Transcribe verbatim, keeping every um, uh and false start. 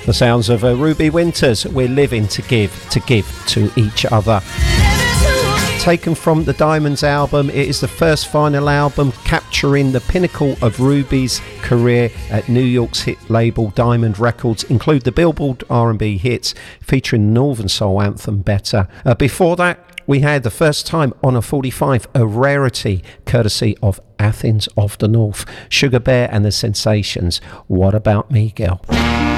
The sounds of uh, Ruby Winters, We're Living to Give, to Give to Each Other. Taken from the Diamonds album, it is the first final album capturing the pinnacle of Ruby's career at New York's hit label Diamond Records, include the Billboard R and B hits featuring the Northern Soul anthem Better. Uh, before that, we had the first time on a forty-five, a rarity courtesy of Athens of the North, Sugar Bear and the Sensations, What About Me Girl?